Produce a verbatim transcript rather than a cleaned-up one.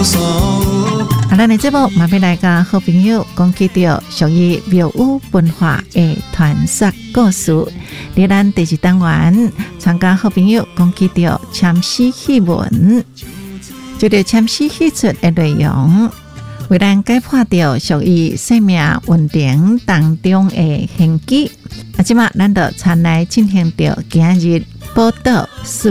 好，咱的节目马上来跟好朋友讲起到属于庙宇文化的传说故事。在咱第二单元，参加好朋友讲起到签诗戏文，就着签诗戏出的内容，为咱解剖到属于生命运程当中的玄机。啊，即马咱就参来进行到今日报道。